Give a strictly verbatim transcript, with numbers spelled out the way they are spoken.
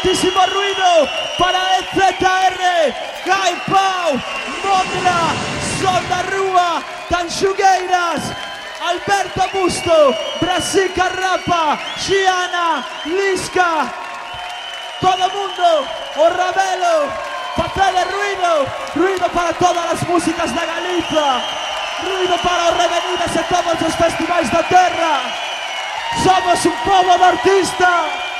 moitísimo ruido para E Z R, Gai Pau, Modra, Son da Rúa, Tanxugueiras, Alberto Busto, Brasil Carrapa, Xiana, Lisca, todo mundo, o Ravelo, facede ruido, ruido para todas as músicas da Galiza, ruido para os Revenidas e todos os festivais da terra. Somos un pobo de artista.